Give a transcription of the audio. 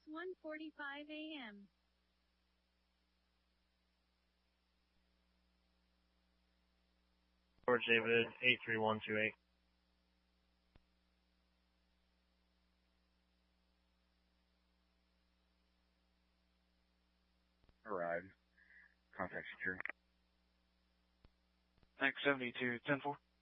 It's 1:45 a.m. George David, 83128. Arrived. Contact secure. Thanks, 72, 10-4.